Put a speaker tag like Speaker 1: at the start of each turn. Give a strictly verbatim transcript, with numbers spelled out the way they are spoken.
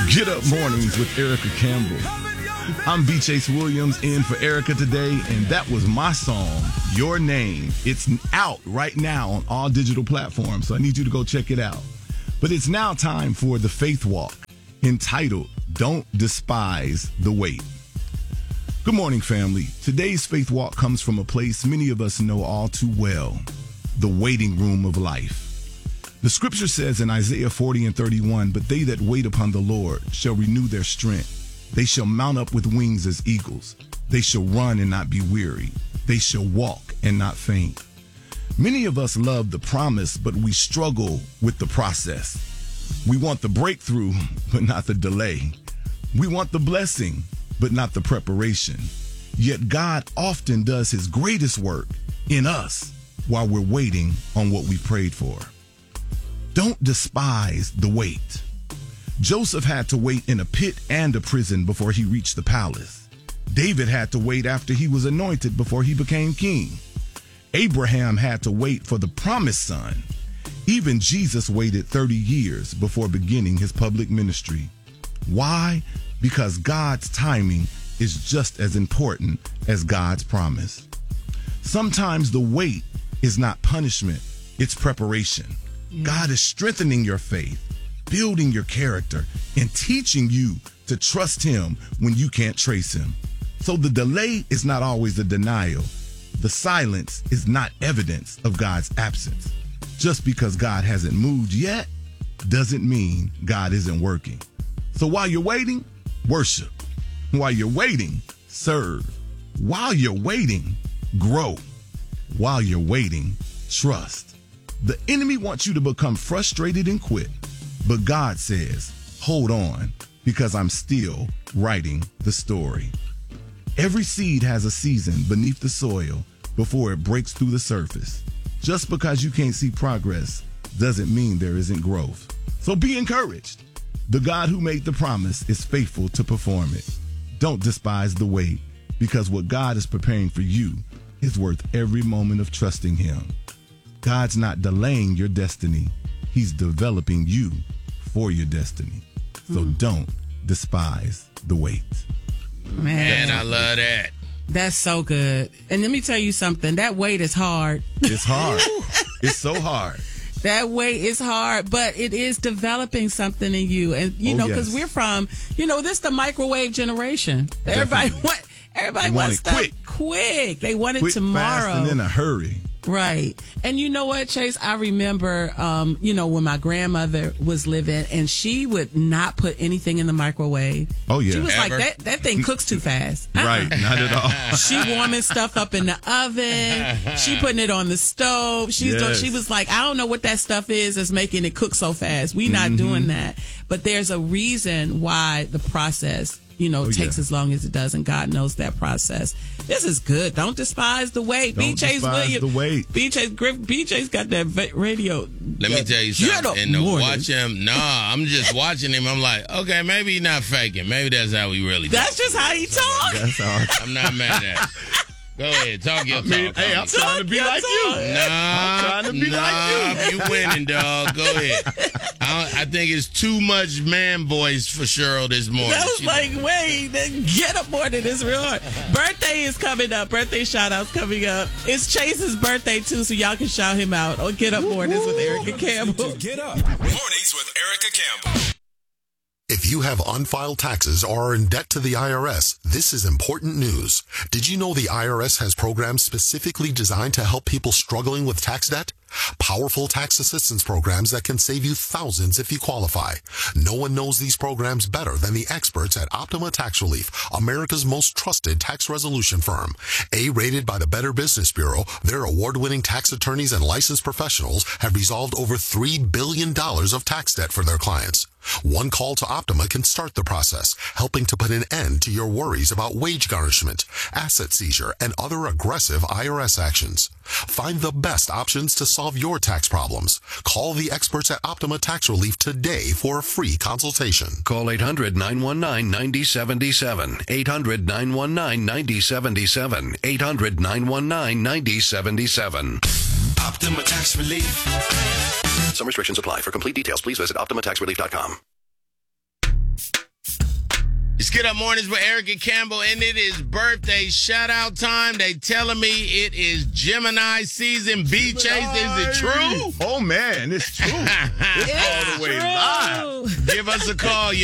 Speaker 1: Get Up Mornings with Erica Campbell. I'm B. Chase Williams in for Erica today, and that was my song, Your Name. It's out right now on all digital platforms, so I need you to go check it out. But it's now time for the Faith Walk, entitled, Don't Despise the Wait. Good morning, family. Today's Faith Walk comes from a place many of us know all too well, the waiting room of life. The scripture says in Isaiah forty and thirty-one, but they that wait upon the Lord shall renew their strength. They shall mount up with wings as eagles. They shall run and not be weary. They shall walk and not faint. Many of us love the promise, but we struggle with the process. We want the breakthrough, but not the delay. We want the blessing, but not the preparation. Yet God often does his greatest work in us while we're waiting on what we prayed for. Don't despise the wait. Joseph had to wait in a pit and a prison before he reached the palace. David had to wait after he was anointed before he became king. Abraham had to wait for the promised son. Even Jesus waited thirty years before beginning his public ministry. Why? Because God's timing is just as important as God's promise. Sometimes the wait is not punishment, it's preparation. Yeah. God is strengthening your faith, building your character, and teaching you to trust him when you can't trace him. So the delay is not always a denial. The silence is not evidence of God's absence. Just because God hasn't moved yet doesn't mean God isn't working. So while you're waiting, worship. While you're waiting, serve. While you're waiting, grow. While you're waiting, trust. The enemy wants you to become frustrated and quit. But God says, hold on, because I'm still writing the story. Every seed has a season beneath the soil before it breaks through the surface. Just because you can't see progress doesn't mean there isn't growth. So be encouraged. The God who made the promise is faithful to perform it. Don't despise the wait, because what God is preparing for you is worth every moment of trusting him. God's not delaying your destiny. He's developing you for your destiny. So mm. don't despise the wait.
Speaker 2: Man, I love that.
Speaker 3: That's so good. And let me tell you something. That wait is hard.
Speaker 1: It's hard. It's so hard.
Speaker 3: That wait is hard, but it is developing something in you. And, you oh, know, because yes. we're from, you know, this the microwave generation. Definitely. Everybody want, everybody
Speaker 1: they
Speaker 3: wants
Speaker 1: want it
Speaker 3: stuff quick. quick. They want it
Speaker 1: quick,
Speaker 3: tomorrow.
Speaker 1: Fast, and in a hurry.
Speaker 3: Right. And you know what, Chase? I remember, um, you know, when my grandmother was living and she would not put anything in the microwave.
Speaker 1: Oh, yeah.
Speaker 3: She was
Speaker 2: Ever?
Speaker 3: like, that, that thing cooks too fast. Uh-uh.
Speaker 1: Right. Not at all.
Speaker 3: She warming stuff up in the oven. She putting it on the stove. She's
Speaker 1: yes.
Speaker 3: doing, she was like, I don't know what that stuff is that's making it cook so fast. We not mm-hmm. doing that. But there's a reason why the process, you know,
Speaker 1: oh,
Speaker 3: takes
Speaker 1: yeah.
Speaker 3: as long as it does, and God knows that process. This is good. Don't despise the wait.
Speaker 1: Don't
Speaker 3: B. Chase
Speaker 1: despise
Speaker 3: Williams.
Speaker 1: the wait.
Speaker 3: B. Chase Griff. B. Chase got that va- radio.
Speaker 2: Let me tell you something. And to watch him, nah, I'm just watching him. I'm like, okay, maybe he's not faking. Maybe that's how he really.
Speaker 3: That's
Speaker 2: does.
Speaker 3: just how he talk.
Speaker 1: That's how.
Speaker 2: I'm not mad at it. Go ahead, talk your
Speaker 1: I mean,
Speaker 2: talk.
Speaker 1: hey, I'm
Speaker 3: Talk
Speaker 1: trying to be
Speaker 3: your
Speaker 1: like
Speaker 3: talk.
Speaker 1: you.
Speaker 2: Nah,
Speaker 1: I'm trying to be
Speaker 2: nah,
Speaker 1: like you.
Speaker 2: you winning, dog. Go ahead. I, I think it's too much man voice for Cheryl this morning.
Speaker 3: That was
Speaker 2: She,
Speaker 3: like, wait, get up more than this real hard. Birthday is coming up. Birthday shout outs coming up. It's Chase's birthday too, so y'all can shout him out on Get Up Mornings with Erica Campbell.
Speaker 4: Get Up Mornings with Erica Campbell.
Speaker 5: If you have unfiled taxes or are in debt to the I R S, this is important news. Did you know the I R S has programs specifically designed to help people struggling with tax debt? Powerful tax assistance programs that can save you thousands if you qualify. No one knows these programs better than the experts at Optima Tax Relief, America's most trusted tax resolution firm. A-rated by the Better Business Bureau, their award-winning tax attorneys and licensed professionals have resolved over three billion dollars of tax debt for their clients. One call to Optima can start the process, helping to put an end to your worries about wage garnishment, asset seizure, and other aggressive I R S actions. Find the best options to solve your tax problems. Call the experts at Optima Tax Relief today for a free consultation.
Speaker 6: Call eight hundred, nine one nine, nine zero seven seven. eight hundred, nine one nine, nine zero seven seven. eight hundred, nine one nine, nine zero seven seven.
Speaker 4: Optima Tax Relief.
Speaker 6: Some restrictions apply. For complete details, please visit optima tax relief dot com.
Speaker 2: It's Get Up Mornings with Erica Campbell, and it is birthday shout-out time. They telling me it is Gemini season. B. Chase, is it true?
Speaker 1: Oh, man, it's true. It's all the way live.
Speaker 2: Give us a call.